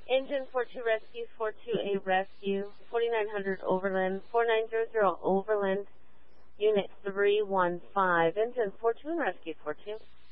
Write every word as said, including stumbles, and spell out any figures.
Engine four two Rescue, four two A Rescue, forty-nine hundred Overland, four nine zero zero Overland, Unit three one five. Engine four two and Rescue four two.